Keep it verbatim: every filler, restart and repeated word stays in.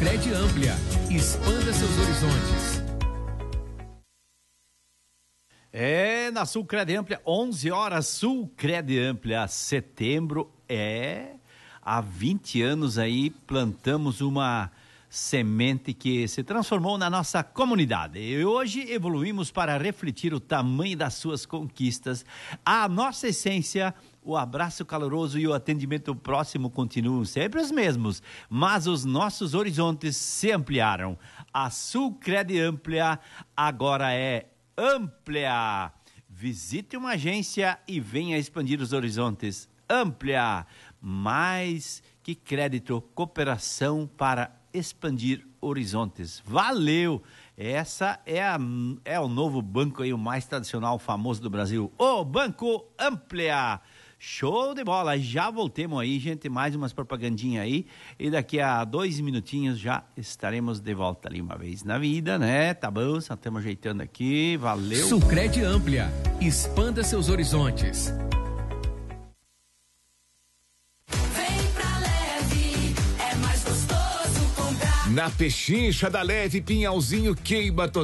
Sulcred Amplia. Expanda seus horizontes. É, na Sulcred Amplia, onze horas, Sulcred Amplia, setembro, é, há vinte anos aí, plantamos uma semente que se transformou na nossa comunidade. E hoje evoluímos para refletir o tamanho das suas conquistas. A nossa essência, o abraço caloroso e o atendimento próximo continuam sempre os mesmos, mas os nossos horizontes se ampliaram. A Sulcred Amplia agora é Amplia. Visite uma agência e venha expandir os horizontes. Amplia, mais que crédito, cooperação para expandir horizontes. Valeu! Essa é, a, é o novo banco aí, o mais tradicional, famoso do Brasil, o Banco Amplia. Show de bola, já voltemos aí, gente, mais umas propagandinhas aí, e daqui a dois minutinhos já estaremos de volta ali uma vez na vida, né? Tá bom, só estamos ajeitando aqui, valeu. Sulcred Amplia, expanda seus horizontes. Vem pra Leve, é mais gostoso comprar. Na pechincha da Leve, Pinhalzinho queima total.